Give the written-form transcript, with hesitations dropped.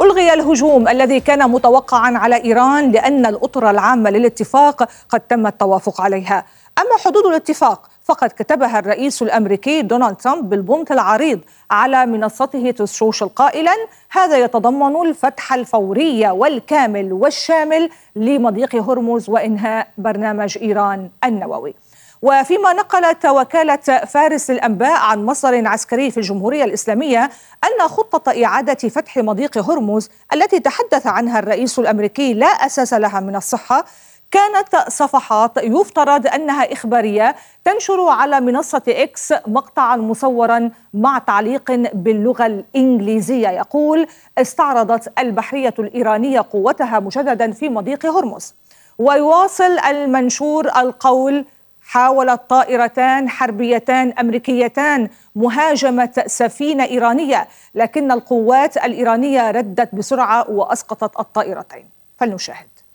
ألغي الهجوم الذي كان متوقعا على إيران لأن الأطر العامة للاتفاق قد تم التوافق عليها. أما حدود الاتفاق فقد كتبها الرئيس الأمريكي دونالد ترامب بالبنط العريض على منصته تروث سوشيال قائلا: هذا يتضمن الفتح الفوري والكامل والشامل لمضيق هرمز وإنهاء برنامج إيران النووي. وفيما نقلت وكالة فارس للأنباء عن مصدر عسكري في الجمهورية الإسلامية أن خطة إعادة فتح مضيق هرمز التي تحدث عنها الرئيس الأمريكي لا أساس لها من الصحة، كانت صفحات يفترض أنها إخبارية تنشر على منصة إكس مقطعا مصورا مع تعليق باللغة الإنجليزية يقول: استعرضت البحرية الإيرانية قوتها مجددا في مضيق هرمز. ويواصل المنشور القول: حاولت طائرتان حربيتان أمريكيتان مهاجمة سفينة إيرانية، لكن القوات الإيرانية ردت بسرعة وأسقطت الطائرتين. فلنشاهد.